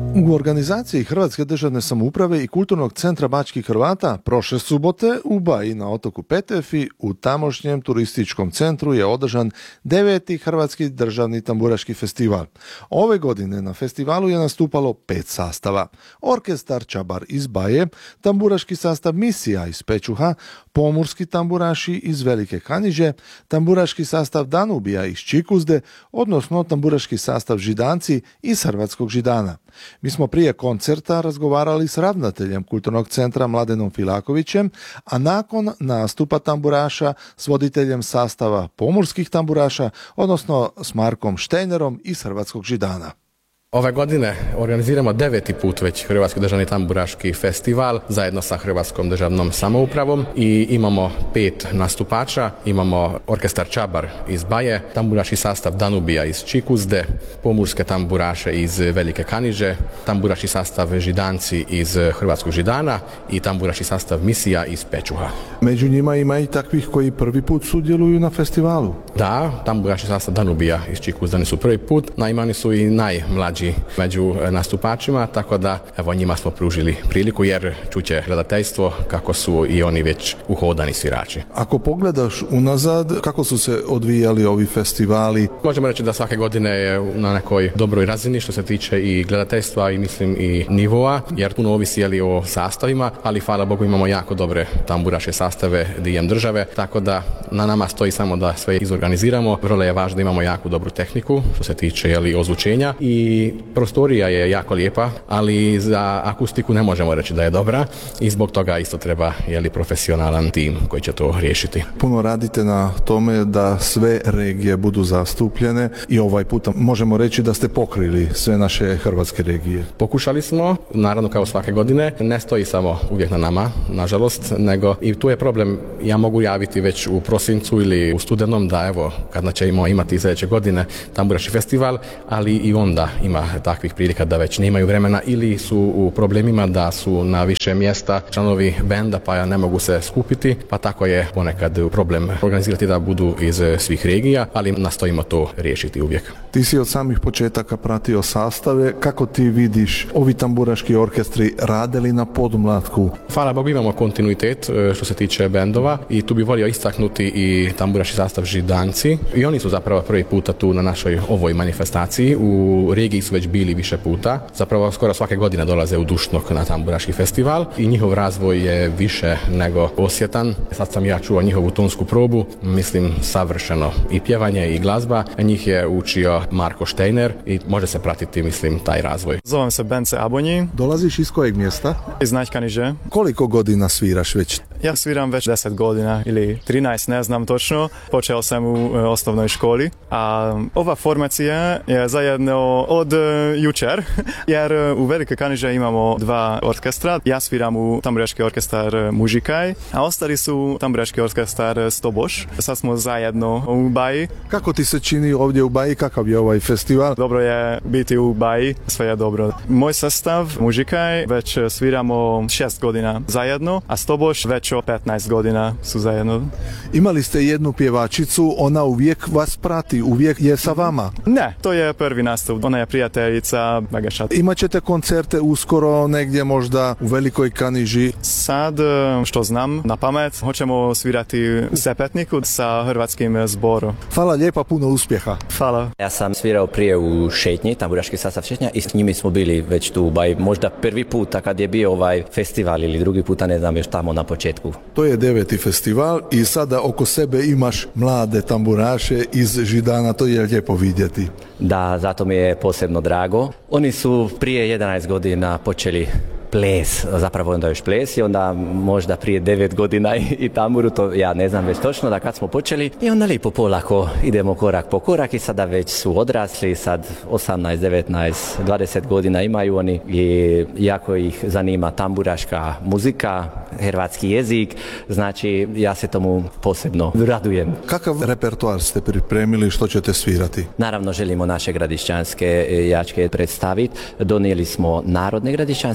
U organizaciji Hrvatske državne samouprave i Kulturnog centra Bačkih Hrvata prošle subote u Baji na otoku Petefi u tamošnjem turističkom centru je održan 9. Hrvatski državni tamburaški festival. Ove godine na festivalu je nastupalo 5 sastava. Orkestar Čabar iz Baje, tamburaški sastav Misija iz Pečuha, pomorski tamburaši iz Velike Kaniže, tamburaški sastav Danubija iz Čikuzde, odnosno tamburaški sastav Židanci iz Hrvatskog Židana. Mi smo prije koncerta razgovarali s ravnateljem Kulturnog centra Mladenom Filakovićem, a nakon nastupa tamburaša s voditeljem sastava pomorskih tamburaša, odnosno s Markom Štejnerom iz Hrvatskog Židana. Ove godine organiziramo 9. put već Hrvatski državni tamburaški festival zajedno sa Hrvatskom državnom samoupravom i imamo 5 nastupača. Imamo orkestar Čabar iz Baje, tamburaški sastav Danubija iz Čikuzde, pomorske tamburaše iz Velike Kaniže, tamburaški sastav Židanci iz Hrvatskog Židana i tamburaški sastav Misija iz Pečuha. Među njima ima i takvih koji prvi put sudjeluju na festivalu. Da, tamburaški sastav Danubija iz Čikuzde su prvi put, naime oni su i najmlađi među nastupačima, tako da evo njima smo pružili priliku jer čuće gledateljstvo kako su i oni već uhodani svirači. Ako pogledaš unazad, kako su se odvijali ovi festivali? Možemo reći da svake godine je na nekoj dobroj razini što se tiče i gledateljstva i mislim i nivoa, jer puno ovisi o sastavima, ali hvala Bogu imamo jako dobre tamburaške sastave diljem države, tako da na nama stoji samo da sve izorganiziramo. Vrlo je važno da imamo jako dobru tehniku što se tiče ozvučenja i prostorija je jako lijepa, ali za akustiku ne možemo reći da je dobra i zbog toga isto treba profesionalan tim koji će to riješiti. Puno radite na tome da sve regije budu zastupljene i ovaj puta možemo reći da ste pokrili sve naše hrvatske regije. Pokušali smo, naravno kao svake godine, ne stoji samo uvijek na nama, nažalost, nego i tu je problem, ja mogu javiti već u prosincu ili u studenom da evo, kada ćemo imati sljedeće godine tamburaški festival, ali i onda ima takvih prilika da već nemaju vremena ili su u problemima da su na više mjesta članovi benda pa ne mogu se skupiti, pa tako je ponekad problem organizirati da budu iz svih regija, ali nastojimo to riješiti uvijek. Ti si od samih početaka pratio sastave, kako ti vidiš ovi tamburaški orkestri rade li na podmlatku? Hvala Bogu imamo kontinuitet što se tiče bendova i tu bi volio istaknuti i tamburaški sastav Židanci i oni su zapravo prvi puta tu na našoj ovoj manifestaciji. U regiji su već bili više puta, zapravo skoro svake godine dolaze u Dušnok na tamburaški festival i njihov razvoj je više nego osjetan. Sad sam ja čuo njihovu tonsku probu, mislim savršeno i pjevanje i glazba, njih je učio Marko Štejner i može se pratiti mislim taj razvoj. Zovem se Bence Abonji. Dolaziš iz kojeg mjesta? Iz Kaniže. Koliko godina sviraš već? Ja sviram već 10 godina ili 13, ne znam točno. Počeo sam u osnovnoj školi, a ova formacija je zajedno od jučer, jer u Velike Kaniže imamo 2 orkestra. Ja sviram u tamburaški orkestar Mužikaj, a ostali su tamburaški orkestar Stoboš. Sad smo zajedno u Baji. Kako ti se čini ovdje u Baji? Kakav je ovaj festival? Dobro je biti u Baji, sve je dobro. Moj sastav Mužikaj već sviramo 6 godina zajedno, a Stoboš već 15 godina su zajedno. Imali ste jednu pjevačicu, ona uvijek vas prati, uvijek je sa vama? Ne, to je prvi nastup, ona je prijateljica Megašat. Imaćete koncerte uskoro negdje možda u Velikoj Kaniži? Sad, što znam na pamet, hoćemo svirati Sepetniku sa hrvatskim zborom. Hvala lijepa, puno uspjeha. Hvala. Ja sam svirao prije u Šetnji, tamburaški sastav Šetnja i s njimi smo bili već tu u Baji, možda prvi puta kad je bio ovaj festival ili drugi puta, ne znam, još tamo na početku. To je 9. festival i sada oko sebe imaš mlade tamburaše iz Židana, to je lijepo vidjeti. Da, zato mi je posebno drago. Oni su prije 11 godina počeli ples, zapravo onda još ples i onda možda prije 9 godina i tamburu, to ja ne znam već točno da kad smo počeli i onda lijepo polako idemo korak po korak i sada već su odrasli, sad 18, 19, 20 godina imaju oni i jako ih zanima tamburaška muzika, hrvatski jezik, znači ja se tomu posebno radujem. Kakav repertoar ste pripremili, što ćete svirati? Naravno želimo naše gradišćanske jačke predstaviti, donijeli smo narodne gradišćanske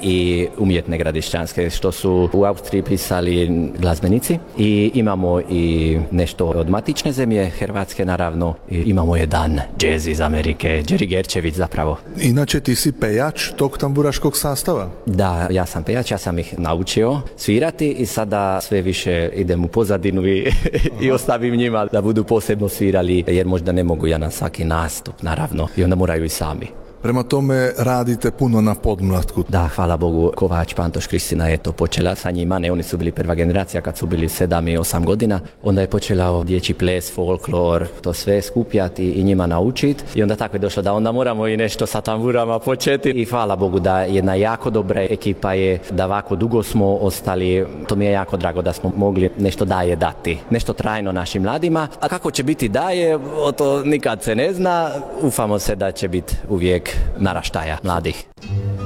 i umjetne gradišćanske, što su u Austriji pisali glazbenici. I imamo i nešto od matične zemlje, Hrvatske naravno. I imamo jedan džez iz Amerike, Jerry Gerčević zapravo. Inače ti si pejač tog tamburaškog sastava? Da, ja sam pejač, ja sam ih naučio svirati i sada sve više idem u pozadinu i ostavim njima da budu posebno svirali, jer možda ne mogu ja na svaki nastup, naravno, i onda moraju i sami. Prema tome radite puno na podmlatku. Da, hvala Bogu, Kovač, Pantoš, Kristina je to počela sa njima, ne, oni su bili prva generacija kad su bili 7 i 8 godina, onda je počela dječji ples, folklor, to sve skupljati i njima naučiti i onda tako je došlo da onda moramo i nešto sa tamburama početi i hvala Bogu da jedna jako dobra ekipa je, da ovako dugo smo ostali, to mi je jako drago da smo mogli nešto daje dati, nešto trajno našim mladima, a kako će biti daje, to nikad se ne zna, ufamo se da će biti uvijek naraštaja mladih.